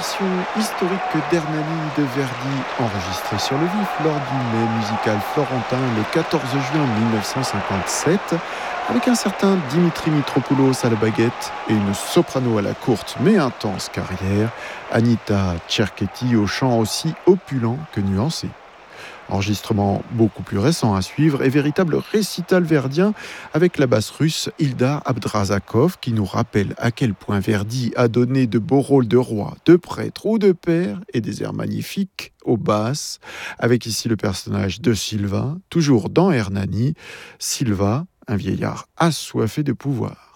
version historique d'Hernani de Verdi, enregistrée sur le vif lors du Mai musical florentin le 14 juin 1957, avec un certain Dimitri Mitropoulos à la baguette et une soprano à la courte mais intense carrière, Anita Tcherketi au chant aussi opulent que nuancé. Enregistrement beaucoup plus récent à suivre et véritable récital verdien avec la basse russe Hilda Abdrazakov qui nous rappelle à quel point Verdi a donné de beaux rôles de roi, de prêtre ou de père et des airs magnifiques aux basses, avec ici le personnage de Silva, toujours dans Hernani. Silva, un vieillard assoiffé de pouvoir.